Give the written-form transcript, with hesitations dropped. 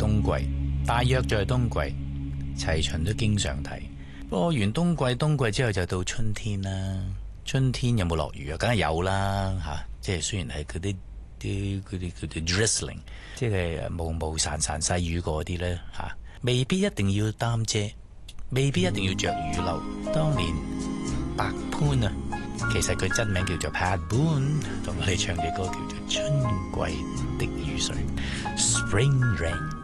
冬季，大約就係冬季，齊秦都經常睇。過完冬季之後就到春天啦。春天有冇落雨啊？梗係有啦嚇，即係雖然係嗰啲 drizzling， 即係毛潺細雨嗰啲咧嚇，未必一定要擔遮，未必一定要着雨褸。當年白潘啊，其實佢真名叫做 Pat Boone， 同我哋唱嘅歌叫做《春季的雨水》 （Spring Rain）。